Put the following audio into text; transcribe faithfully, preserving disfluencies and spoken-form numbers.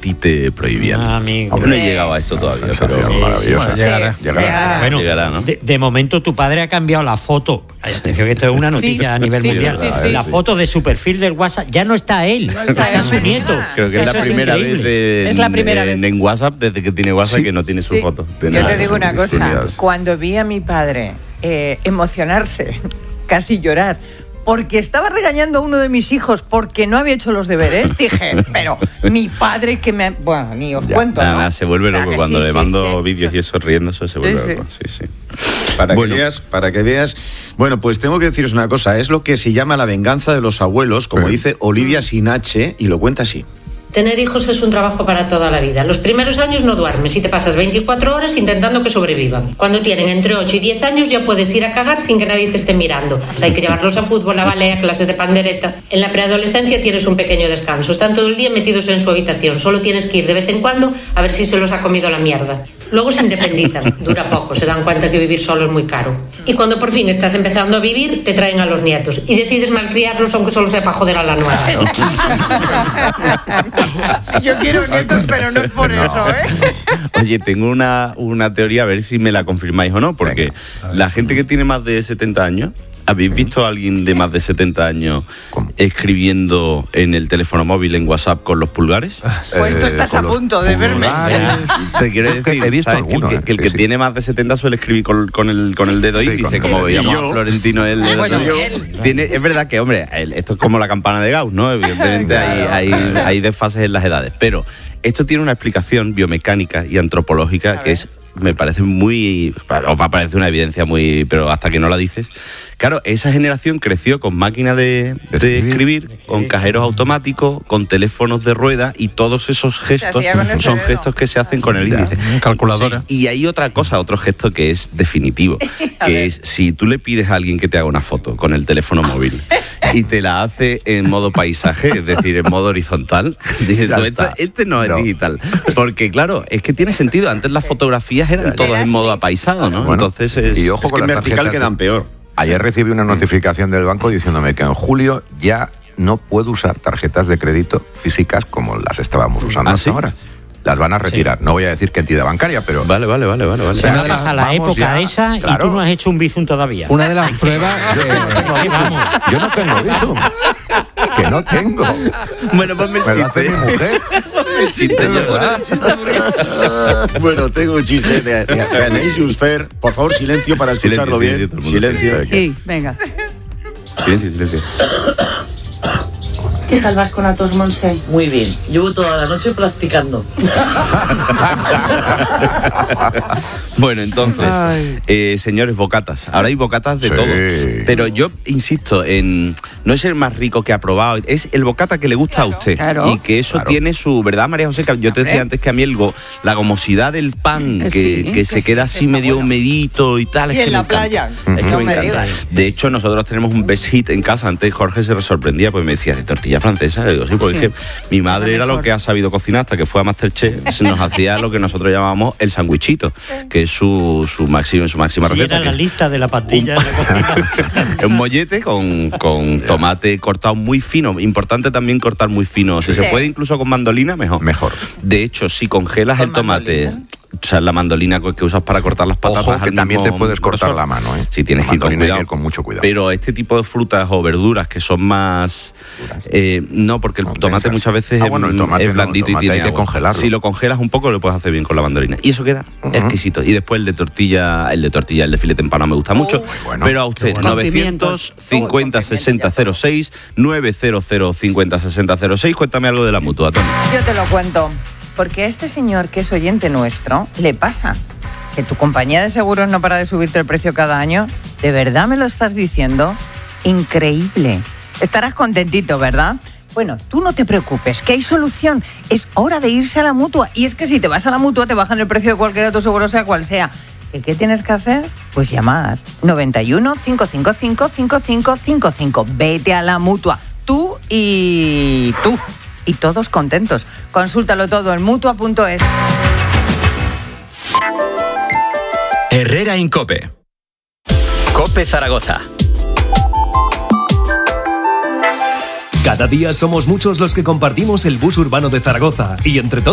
ti te prohibían. Ah, amigo. Hombre, no he llegado a esto todavía, pero... Sí, maravillosa. bueno, llegará. Sí, llegará. Bueno, Llegará, ¿no? de, de momento tu padre ha cambiado la foto. Ay, atención, que esto es una noticia Sí, a nivel sí, mundial. sí, sí, sí. La foto de su perfil del WhatsApp ya no está él, está está, él. su nieto. Creo que es Eso la primera vez increíble. de, Es la primera en, vez. en WhatsApp, desde que tiene WhatsApp, Sí. que no tiene su Sí. foto. Yo Tiene- te digo una cosa, Historias. cuando vi a mi padre eh, emocionarse, casi llorar, porque estaba regañando a uno de mis hijos porque no había hecho los deberes, dije, pero mi padre que me... Bueno, ni os Ya, cuento, nada, ¿no? nada, se vuelve O sea, loco que cuando sí, le sí, mando sí. vídeos y eso riéndose, se vuelve Sí, sí. loco. Sí, sí. Para Bueno. que veas, para que veas. Bueno, pues tengo que deciros una cosa. Es lo que se llama la venganza de los abuelos, como Sí. dice Olivia Sinache, y lo cuenta así. Tener hijos es un trabajo para toda la vida. Los primeros años no duermes y te pasas veinticuatro horas intentando que sobrevivan. Cuando tienen entre ocho y diez años ya puedes ir a cagar sin que nadie te esté mirando. O sea, hay que llevarlos a fútbol, a ballet, a clases de pandereta. En la preadolescencia tienes un pequeño descanso. Están todo el día metidos en su habitación. Solo tienes que ir de vez en cuando a ver si se los ha comido la mierda. Luego se independizan. Dura poco. Se dan cuenta que vivir solo es muy caro. Y cuando por fin estás empezando a vivir, te traen a los nietos. Y decides malcriarlos aunque solo sea para joder a la nueva. Yo quiero nietos, pero no es por eso, ¿eh? Oye, tengo una, una teoría, a ver si me la confirmáis o no, porque Venga. la gente que tiene más de setenta años, ¿habéis visto a alguien de más de setenta años ¿Cómo? escribiendo en el teléfono móvil, en WhatsApp, con los pulgares? Pues tú estás con a los punto de verme. pulgares. Te quiero Yo que decir, he visto ¿sabes? Que el alguno, que, eh, que, el sí, que sí. tiene más de setenta suele escribir con, con el, con el dedo Sí, índice, con el como dedo. veíamos Y yo- a Florentino el, el Bueno, otro día. él. Tiene, es verdad que, hombre, el- esto es como la campana de Gauss, ¿no? Evidentemente hay, hay, hay desfases en las edades, pero esto tiene una explicación biomecánica y antropológica que es, me parece muy... Os va a parecer una evidencia muy... pero hasta que no la dices. Claro, esa generación creció con máquina de, de escribir. escribir, con cajeros automáticos, con teléfonos de rueda, y todos esos gestos hacía con ese son dedo. gestos que se hacen con el índice. Calculadora. Y hay otra cosa, otro gesto que es definitivo, A que ver. es si tú le pides a alguien que te haga una foto con el teléfono móvil y te la hace en modo paisaje, es decir, en modo horizontal, dices Ya tú, está. este, este no es No. digital. Porque claro, es que tiene sentido. Antes las fotografías eran Ya, todas ya. en modo apaisado, ¿no? Bueno, Entonces es... y ojo es con que las en vertical vertical quedan peor. Ayer recibí una notificación del banco diciéndome que en julio ya no puedo usar tarjetas de crédito físicas como las estábamos usando ¿Ah, hasta sí? ahora. Las van a retirar. No voy a decir qué entidad bancaria, pero... Vale, vale, vale, vale. vale. sea, Una Una de las- pasa a la vamos época ya, esa y claro. tú no has hecho un bizum todavía. Una de las pruebas. Ahí vamos. Yo no tengo Bizum. Que no tengo. Bueno, ponme el Me lo hace chiste. mi mujer. El chiste, Es yo- verdad. Bueno, tengo un chiste de, de, de Anaïs Jusfer. Por favor, silencio para Silencio, escucharlo silencio, bien. todo el mundo Silencio. silencio. Sí, venga. Silencio, silencio. ¿Qué tal vas con la tos, Monse? Muy bien, llevo toda la noche practicando. Bueno, entonces, Ay. eh, señores, bocatas. Ahora hay bocatas de Sí. todo. Pero yo insisto en... No es el más rico que ha probado, es el bocata que le gusta a usted. Claro. Y que eso Claro. tiene su... ¿Verdad, María José? Que yo te decía antes que a mí el go- la gomosidad del pan, Eh, que, sí, que que se sí, queda que así está medio bueno. humedito y tal. Y es que en me la encanta. playa. Es que No me me encanta. digas. De hecho, nosotros tenemos un best hit en casa. Antes Jorge se sorprendía porque me decía, ¿de tortilla francesa? Le digo, sí, porque Sí. es que mi madre Esa era lo mejor. que ha sabido cocinar hasta que fue a Masterchef. Se nos hacía lo que nosotros llamábamos el sandwichito, que es su, su, máximo, su máxima Y receta. era la que lista de la pastilla de la cocina. es un mollete con, con tomate cortado muy fino. Importante también cortar muy fino. Si se Sí. puede incluso con mandolina, mejor. Mejor. De hecho, si congelas ¿Con el tomate, mandolina? o sea, la mandolina que usas para cortar las patatas Ojo, que al también mismo te puedes cortar grosor, la mano, ¿eh? Sí, tienes La que ir con mandolina hay que cuidado. ir con mucho cuidado. Pero este tipo de frutas o verduras que son más... eh, no, porque el No, tomate densas. muchas veces Ah, es, bueno, el tomate es no, blandito el tomate y tiene hay que agua. congelarlo. Si lo congelas un poco, lo puedes hacer bien con la mandolina. Y eso queda Ujú. exquisito. Y después el de tortilla, el de tortilla, el de filete empanado me gusta mucho. Uy, bueno. Pero a usted, bueno. novecientos cincuenta Con pimiento sesenta cero seis, novecientos cincuenta sesenta cero seis. Cuéntame algo de la Mutua, Tony. Yo te lo cuento. Porque a este señor, que es oyente nuestro, le pasa que tu compañía de seguros no para de subirte el precio cada año. ¿De verdad me lo estás diciendo? Increíble. Estarás contentito, ¿verdad? Bueno, tú no te preocupes, que hay solución. Es hora de irse a la Mutua. Y es que si te vas a la Mutua te bajan el precio de cualquier otro seguro, sea cual sea. ¿Qué, qué tienes que hacer? Pues llamar. noventa y uno, cinco cinco cinco, cinco cinco cinco cinco. Vete a la Mutua. Tú y tú. Y todos contentos. Consúltalo todo en mutua punto es. Herrera Incope. Cope Zaragoza. Cada día somos muchos los que compartimos el bus urbano de Zaragoza y entre todos